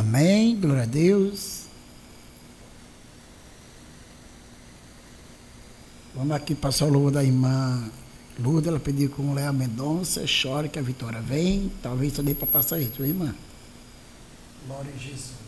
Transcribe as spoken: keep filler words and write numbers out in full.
Amém. Glória a Deus. Vamos aqui passar o louvor da irmã Lourdes. Ela pediu com Léa Mendonça. Chore que a vitória vem. Talvez só dê para passar isso, irmã. Glória a Jesus.